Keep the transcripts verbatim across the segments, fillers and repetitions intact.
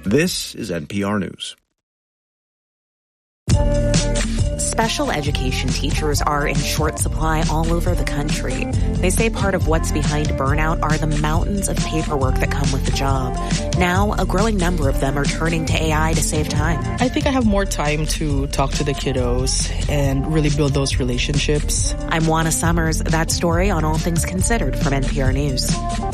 This is N P R News. Special education teachers are in short supply all over the country. They say part of what's behind burnout are the mountains of paperwork that come with the job. Now, a growing number of them are turning to A I to save time. I think I have more time to talk to the kiddos and really build those relationships. I'm Juana Summers. That story on All Things Considered from N P R News.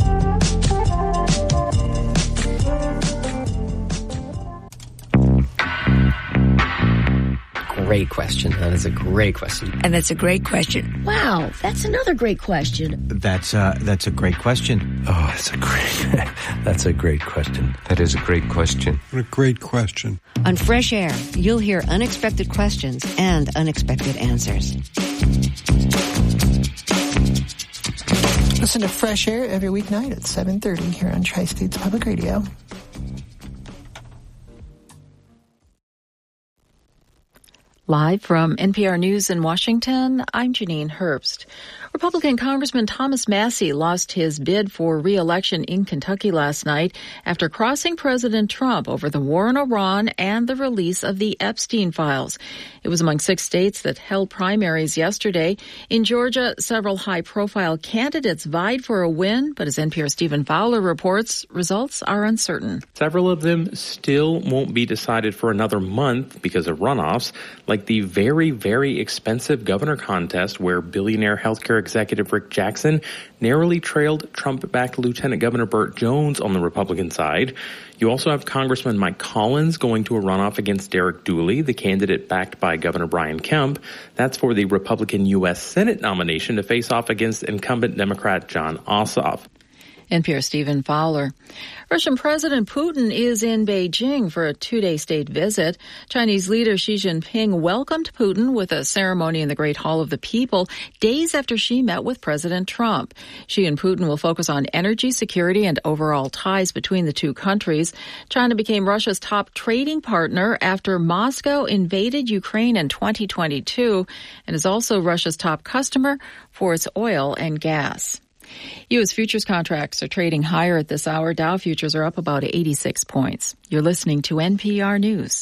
Great question. That is a great question. And that's a great question. Wow, that's another great question. That's uh, that's a great question. Oh, that's a great, that's a great question. That is a great question. What a great question. On Fresh Air, you'll hear unexpected questions and unexpected answers. Listen to Fresh Air every weeknight at seven thirty here on Tri-States Public Radio. Live from N P R News in Washington, I'm Janine Herbst. Republican Congressman Thomas Massie lost his bid for re-election in Kentucky last night after crossing President Trump over the war in Iran and the release of the Epstein files. It was among six states that held primaries yesterday. In Georgia, several high-profile candidates vied for a win, but as N P R's Stephen Fowler reports, results are uncertain. Several of them still won't be decided for another month because of runoffs, like the very, very expensive governor contest where billionaire healthcare executive Rick Jackson narrowly trailed Trump-backed Lieutenant Governor Burt Jones on the Republican side. You also have Congressman Mike Collins going to a runoff against Derek Dooley, the candidate backed by Governor Brian Kemp. That's for the Republican U S Senate nomination to face off against incumbent Democrat Jon Ossoff. N P R's Stephen Fowler. Russian President Putin is in Beijing for a two-day state visit. Chinese leader Xi Jinping welcomed Putin with a ceremony in the Great Hall of the People days after Xi met with President Trump. Xi and Putin will focus on energy security and overall ties between the two countries. China became Russia's top trading partner after Moscow invaded Ukraine in twenty twenty-two and is also Russia's top customer for its oil and gas. U S futures contracts are trading higher at this hour. Dow futures are up about eighty-six points. You're listening to N P R News.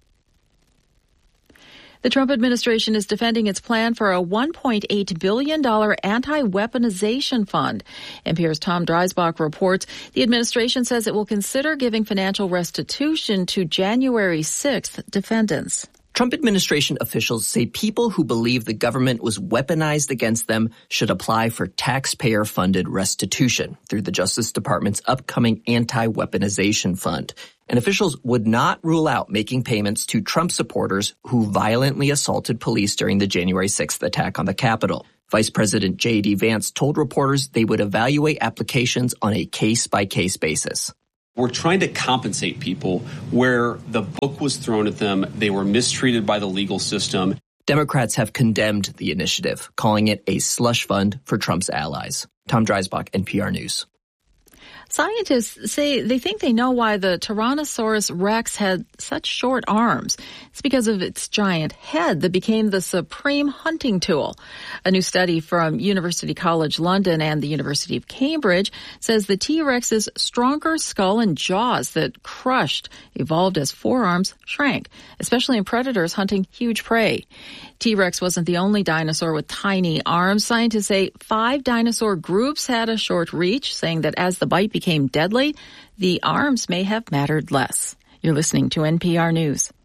The Trump administration is defending its plan for a one point eight billion dollars anti-weaponization fund. N P R's Tom Dreisbach reports the administration says it will consider giving financial restitution to January sixth defendants. Trump administration officials say people who believe the government was weaponized against them should apply for taxpayer-funded restitution through the Justice Department's upcoming anti-weaponization fund. And officials would not rule out making payments to Trump supporters who violently assaulted police during the January sixth attack on the Capitol. Vice President J D. Vance told reporters they would evaluate applications on a case-by-case basis. We're trying to compensate people where the book was thrown at them. They were mistreated by the legal system. Democrats have condemned the initiative, calling it a slush fund for Trump's allies. Tom Dreisbach, N P R News. Scientists say they think they know why the Tyrannosaurus rex had such short arms. It's because of its giant head that became the supreme hunting tool. A new study from University College London and the University of Cambridge says the T-Rex's stronger skull and jaws that crushed evolved as forearms shrank, especially in predators hunting huge prey. T-Rex wasn't the only dinosaur with tiny arms. Scientists say five dinosaur groups had a short reach, saying that as the bite became deadly, the arms may have mattered less. You're listening to N P R News.